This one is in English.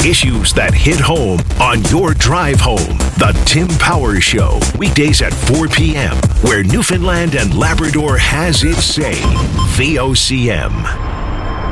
Issues that hit home on your drive home. The Tim Powers Show. Weekdays at 4 p.m. Where Newfoundland and Labrador has its say. VOCM.